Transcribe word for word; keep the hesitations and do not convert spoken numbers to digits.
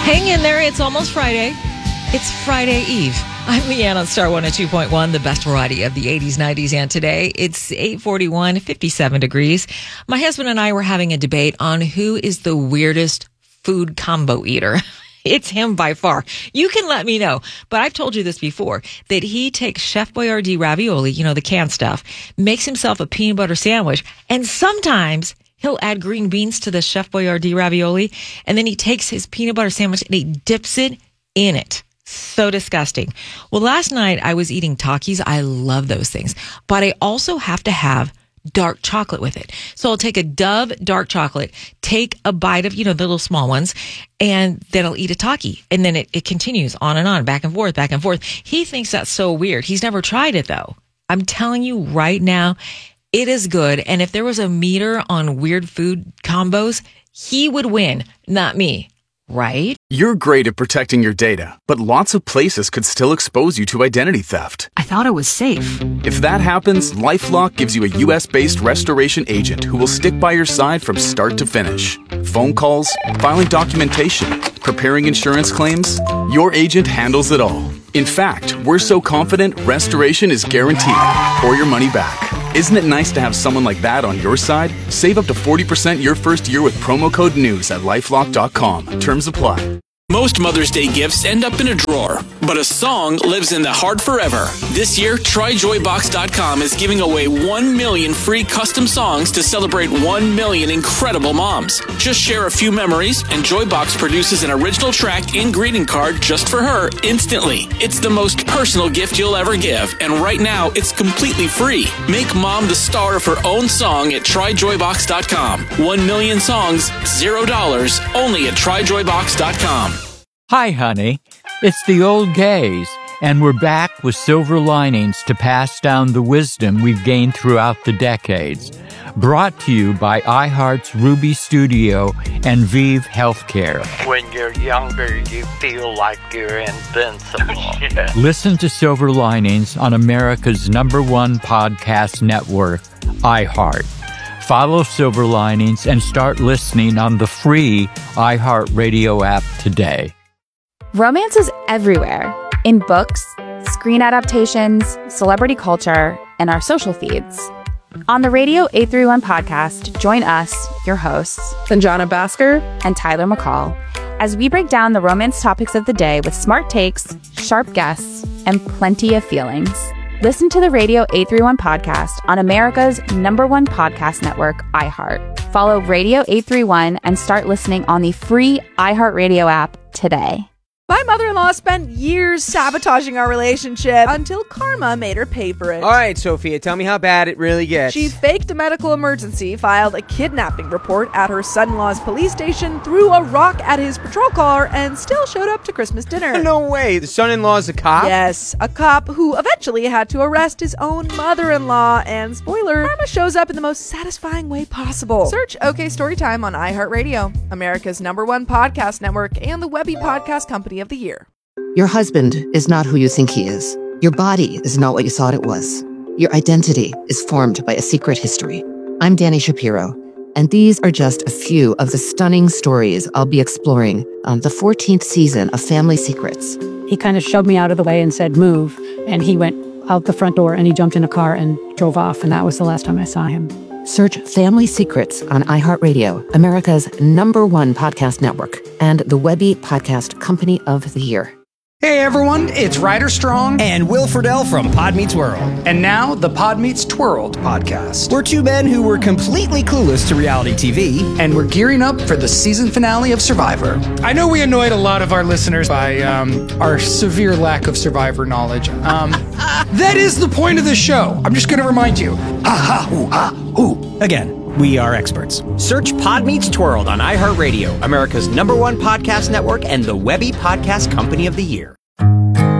Hang in there. It's almost Friday. It's Friday Eve. I'm Leanne on Star one oh two point one, the best variety of the eighties, nineties, and today. It's eight forty-one, fifty-seven degrees. My husband and I were having a debate on who is the weirdest food combo eater. It's him by far. You can let me know. But I've told you this before, that he takes Chef Boyardee ravioli, you know, the canned stuff, makes himself a peanut butter sandwich, and sometimes he'll add green beans to the Chef Boyardee ravioli, and then he takes his peanut butter sandwich and he dips it in it. So disgusting. Well, last night I was eating Takis. I love those things, but I also have to have dark chocolate with it. So I'll take a Dove dark chocolate, take a bite of, you know, the little small ones, and then I'll eat a Taki. And then it, it continues on and on, back and forth, back and forth. He thinks that's so weird. He's never tried it though. I'm telling you right now, it is good. And if there was a meter on weird food combos, he would win, not me. Right? You're great at protecting your data, but lots of places could still expose you to identity theft. I thought it was safe. If that happens, LifeLock gives you a U S-based restoration agent who will stick by your side from start to finish. Phone calls, filing documentation, preparing insurance claims, your agent handles it all. In fact, we're so confident restoration is guaranteed or your money back. Isn't it nice to have someone like that on your side? Save up to forty percent your first year with promo code NEWS at lifelock dot com. Terms apply. Most Mother's Day gifts end up in a drawer, but a song lives in the heart forever. This year, try joy box dot com is giving away one million free custom songs to celebrate one million incredible moms. Just share a few memories, and Joybox produces an original track and greeting card just for her instantly. It's the most personal gift you'll ever give, and right now, it's completely free. Make mom the star of her own song at try joy box dot com. One million songs, zero dollars, only at try joy box dot com. Hi, honey. It's the old gays, and we're back with silver linings to pass down the wisdom we've gained throughout the decades. Brought to you by iHeart's Ruby Studio and Vive Healthcare. When you're younger, you feel like you're invincible. Yeah. Listen to Silver Linings on America's number one podcast network, iHeart. Follow Silver Linings and start listening on the free iHeartRadio app today. Romance is everywhere, in books, screen adaptations, celebrity culture, and our social feeds. On the Radio eight thirty-one podcast, join us, your hosts, Sanjana Bhaskar and Tyler McCall, as we break down the romance topics of the day with smart takes, sharp guests, and plenty of feelings. Listen to the Radio eight thirty-one podcast on America's number one podcast network, iHeart. Follow Radio eight thirty-one and start listening on the free iHeartRadio app today. My mother-in-law spent years sabotaging our relationship until karma made her pay for it. All right, Sophia, tell me how bad it really gets. She faked a medical emergency, filed a kidnapping report at her son-in-law's police station, threw a rock at his patrol car, and still showed up to Christmas dinner. No way. The son-in-law's a cop? Yes, a cop who eventually had to arrest his own mother-in-law. And spoiler, karma shows up in the most satisfying way possible. Search OK Storytime on iHeartRadio, America's number one podcast network, and the Webby Podcast Company of the Year. Your husband is not who you think he is. Your body is not what you thought it was. Your identity is formed by a secret history. I'm Danny Shapiro, and these are just a few of the stunning stories I'll be exploring on the fourteenth season of Family Secrets. He kind of shoved me out of the way and said, move. And he went out the front door and he jumped in a car and drove off. And that was the last time I saw him. Search Family Secrets on iHeartRadio, America's number one podcast network, and the Webby Podcast Company of the Year. Hey everyone, it's Ryder Strong and Will Friedle from Pod Meets World. And now the Pod Meets Twirled podcast. We're two men who were completely clueless to reality T V. And we're gearing up for the season finale of Survivor. I know we annoyed a lot of our listeners by um, our severe lack of Survivor knowledge. Um, that is the point of the show. I'm just going to remind you. Ha ha hoo ha hoo. Again. We are experts. Search Pod Meets Twirled on iHeartRadio, America's number one podcast network, and the Webby Podcast Company of the Year.